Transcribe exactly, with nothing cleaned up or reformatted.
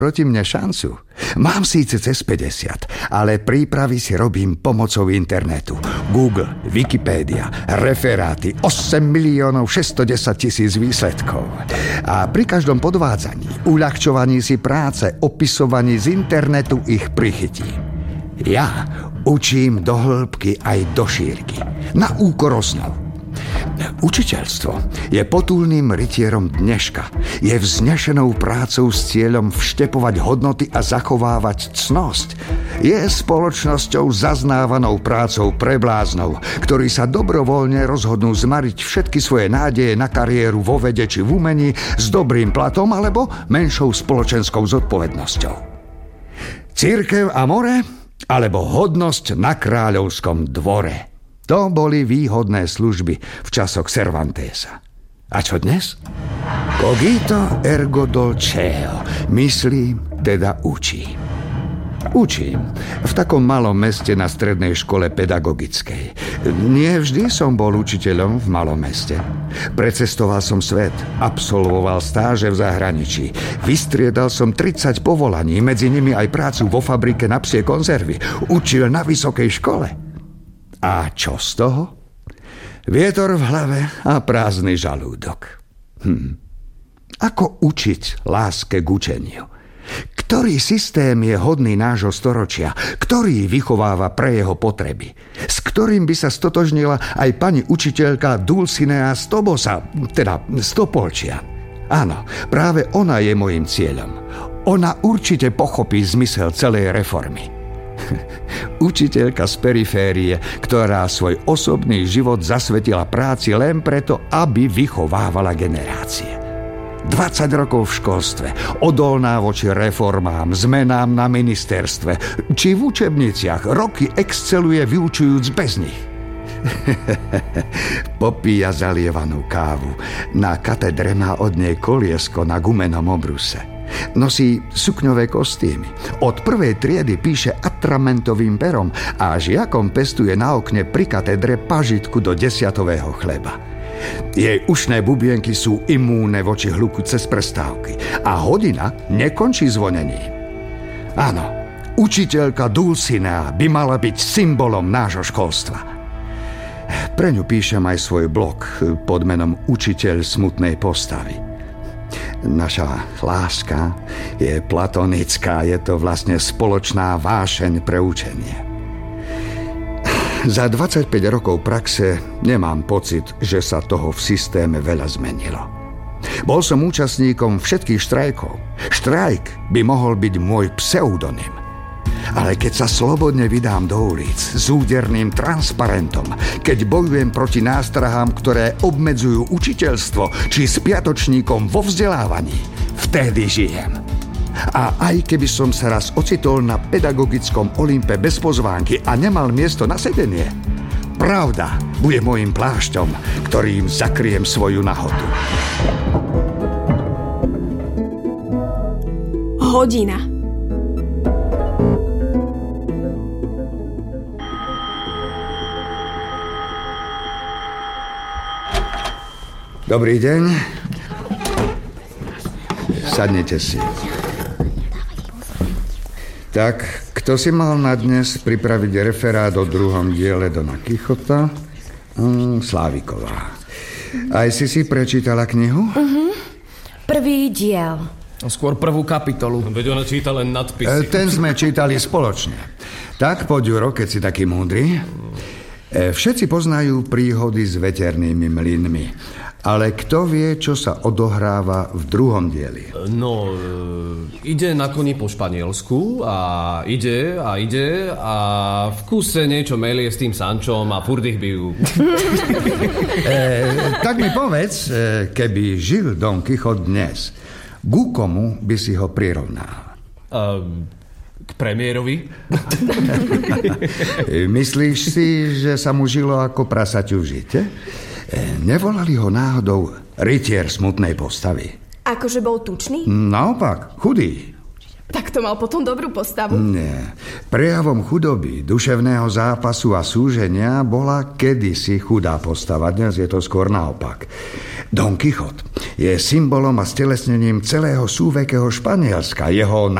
proti mne šancu. Mám síce cez päťdesiat, ale prípravy si robím pomocou internetu. Google, Wikipédia, referáty, osem miliónov šesťstodesať tisíc výsledkov. A pri každom podvádzaní, uľahčovaní si práce, opisovaní z internetu ich prichytím. Ja učím do hĺbky aj do šírky. Na úkor osnov. Učiteľstvo je potulným rytierom dneška. Je vznešenou prácou s cieľom vštepovať hodnoty a zachovávať cnosť. Je spoločnosťou zaznávanou prácou pre bláznov, ktorí sa dobrovoľne rozhodnú zmariť všetky svoje nádeje na kariéru vo vede či v umení s dobrým platom alebo menšou spoločenskou zodpovednosťou. Cirkev a more alebo hodnosť na kráľovskom dvore. To boli výhodné služby v časoch Cervantesa. A čo dnes? Cogito ergo dolceo. Myslím, teda učím. Učím v takom malom meste na strednej škole pedagogickej. Nie vždy som bol učiteľom v malom meste. Precestoval som svet, absolvoval stáže v zahraničí. Vystriedal som tridsať povolaní, medzi nimi aj prácu vo fabrike na psie konzervy. Učil na vysokej škole. A čo z toho? Vietor v hlave a prázdny žalúdok. Hm. Ako učiť láske k učeniu? Ktorý systém je hodný nášho storočia? Ktorý vychováva pre jeho potreby? S ktorým by sa stotožnila aj pani učiteľka Dulcinea z Tobosa, teda z Topolčia? Áno, práve ona je mojím cieľom. Ona určite pochopí zmysel celej reformy. Učiteľka z periférie, ktorá svoj osobný život zasvetila práci len preto, aby vychovávala generácie. dvadsať rokov v školstve, odolná voči reformám, zmenám na ministerstve, či v učebniciach, roky exceluje vyučujúc bez nich. Popíja zalievanú kávu. Na katedre má od nej koliesko na gumenom obruse. Nosí sukňové kostýmy. Od prvej triedy píše atramentovým perom a žiakom pestuje na okne pri katedre pažitku do desiatového chleba. Jej ušné bubienky sú imúnne voči hluku cez prestávky a hodina nekončí zvonením. Áno, učiteľka Dulcinea by mala byť symbolom nášho školstva. Pre ňu píšem aj svoj blog pod menom Učiteľ smutnej postavy. Naša láska je platonická, je to vlastne spoločná vášeň pre učenie. Za dvadsaťpäť rokov praxe nemám pocit, že sa toho v systéme veľa zmenilo. Bol som účastníkom všetkých štrajkov. Štrajk by mohol byť môj pseudonym. Ale keď sa slobodne vydám do ulic s úderným transparentom, keď bojujem proti nástrahám, ktoré obmedzujú učiteľstvo, či spiatočníkom vo vzdelávaní, vtedy žijem. A aj keby som sa raz ocitol na pedagogickom Olympe bez pozvánky a nemal miesto na sedenie, pravda bude môjim plášťom, ktorým zakriem svoju nahotu. Hodina. Dobrý deň. Sadnite si. Tak, kto si mal na dnes pripraviť referát o druhom diele Dona Kichota? Mm, Sláviková. Aj si si prečítala knihu? Uh-huh. Prvý diel. Skôr prvú kapitolu. Veď ona číta len nadpisy. Ten sme čítali spoločne. Tak, poď, Juro, keď si taký múdry. Všetci poznajú príhody s veternými mlynmi. Ale kto vie, čo sa odohráva v druhom dieli? No, e, ide na koni po Španielsku a ide a ide a v kuse niečo melie s tým Sančom a furt ich bijú. e, tak mi povedz, keby žil Don Kichot dnes, ku komu by si ho prirovnal? E, k premiérovi? Myslíš si, že sa mu žilo ako prasaťu v žite? Nevolali ho náhodou rytier smutnej postavy? Akože bol tučný? Naopak, chudý. Tak to mal potom dobrú postavu? Nie. Prejavom chudoby, duševného zápasu a súženia bola kedysi chudá postava. Dnes je to skôr naopak. Don Kichot je symbolom a stelesnením celého súvekého Španielska. Jeho